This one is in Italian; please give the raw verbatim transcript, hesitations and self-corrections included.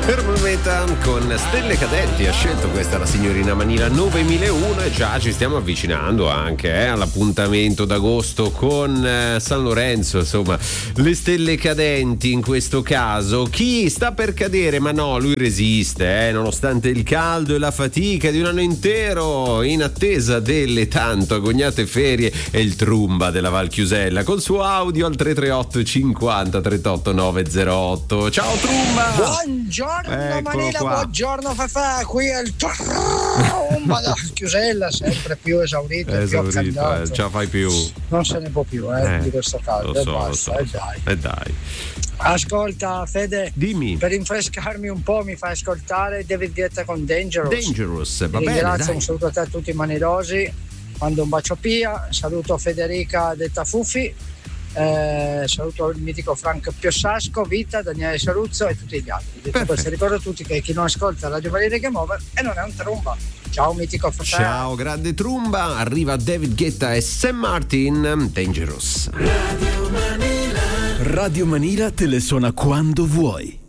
Thermometer con Stelle Cadenti ha scelto questa la signorina Manila novemilauno e già ci stiamo avvicinando anche eh, all'appuntamento d'agosto con eh, San Lorenzo, insomma le stelle cadenti in questo caso. Chi sta per cadere? Ma no, lui resiste eh, nonostante il caldo e la fatica di un anno intero in attesa delle tanto agognate ferie. È il Trumba della Val Chiusella col suo audio al tre tre otto cinquanta trentotto novecentotto. Ciao Trumba! Buongiorno Manila, qua. Buongiorno Fafà, qui è il Trumba da Chiusella, sempre più esaurito, esaurito più eh, ce la fai più, non se ne può più eh, eh, di questo caldo, lo so, basta, lo so, eh, lo so. dai. Eh, dai. Ascolta Fede, dimmi, per rinfrescarmi un po' mi fai ascoltare David Guetta con Dangerous. Dangerous, va bene, ringrazio, dai. Un saluto a te, a tutti i manirosi, mando un bacio a Pia, saluto Federica detta Fuffi. Eh, saluto il mitico Frank Piossasco, Vita, Daniele Saluzzo e tutti gli altri. Detto questo, ricordo a tutti che chi non ascolta Radio Valeria Game Over e non è un Trumba. Ciao mitico Fafà. Ciao grande Trumba, arriva David Guetta e Sam Martin, Dangerous. Radio Manila. Radio Manila te le suona quando vuoi.